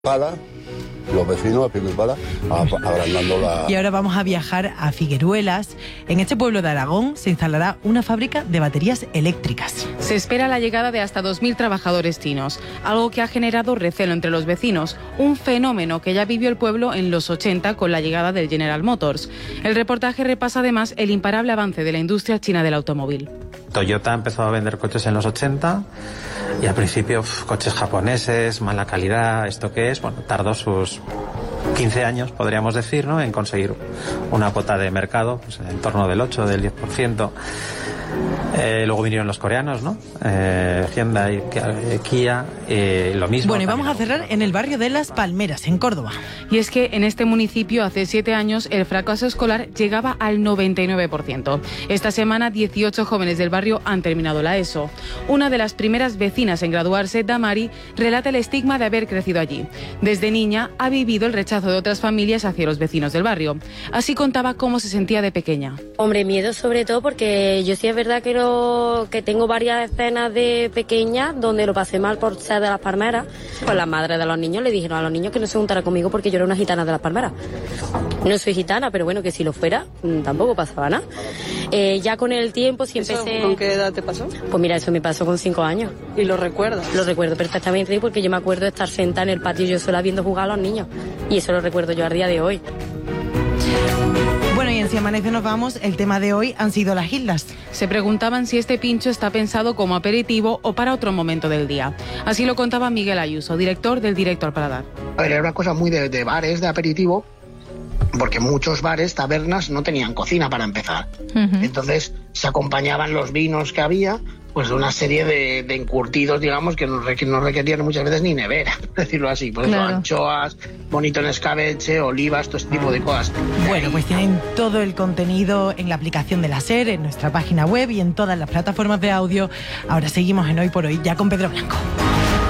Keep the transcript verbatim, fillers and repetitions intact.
Pala, los vecinos a pico y pala, agrandando la... Y ahora vamos a viajar a Figueruelas. En este pueblo de Aragón se instalará una fábrica de baterías eléctricas. Se espera la llegada de hasta dos mil trabajadores chinos, algo que ha generado recelo entre los vecinos, un fenómeno que ya vivió el pueblo en los ochenta con la llegada del General Motors. El reportaje repasa además el imparable avance de la industria china del automóvil. Toyota empezó a vender coches en los ochenta y al principio uf, coches japoneses, mala calidad, ¿esto qué es? Bueno, tardó sus quince años, podríamos decir, ¿no?, en conseguir una cuota de mercado, pues en torno del ocho, del diez por ciento. Eh, luego vinieron los coreanos, ¿no? Eh, Hyundai, Kia, eh, lo mismo. Bueno, y vamos a cerrar en el barrio de Las Palmeras, en Córdoba. Y es que en este municipio hace siete años el fracaso escolar llegaba al noventa y nueve por ciento. Esta semana dieciocho jóvenes del barrio han terminado la ESO. Una de las primeras vecinas en graduarse, Damari, relata el estigma de haber crecido allí. Desde niña ha vivido el rechazo de otras familias hacia los vecinos del barrio. Así contaba cómo se sentía de pequeña. Hombre, miedo sobre todo porque yo sí es verdad que, lo, que tengo varias escenas de pequeña donde lo pasé mal por ser de Las Palmeras. Pues las madres de los niños le dijeron a los niños que no se juntara conmigo porque yo era una gitana de Las Palmeras. No soy gitana, pero bueno, que si lo fuera, tampoco pasaba nada. Eh, ya con el tiempo sí empecé... ¿Con qué edad te pasó? Pues mira, eso me pasó con cinco años. ¿Y lo recuerdas? Lo recuerdo perfectamente porque yo me acuerdo de estar sentada en el patio yo sola viendo jugar a los niños. Y eso lo recuerdo yo al día de hoy. Bueno, y en Si Amanece Nos Vamos, el tema de hoy han sido las islas. Se preguntaban si este pincho está pensado como aperitivo o para otro momento del día. Así lo contaba Miguel Ayuso, director del Directo al Paladar. A ver, era una cosa muy de, de bares, de aperitivo, porque muchos bares, tabernas, no tenían cocina para empezar. Uh-huh. Entonces se acompañaban los vinos que había, pues de una serie de, de encurtidos, digamos, que no, requ- no requerían muchas veces ni nevera, decirlo así. Por claro. Eso, anchoas, bonito en escabeche, olivas, todo este tipo de cosas. Bueno, pues tienen todo el contenido en la aplicación de la SER, en nuestra página web y en todas las plataformas de audio. Ahora seguimos en Hoy por Hoy, ya con Pedro Blanco.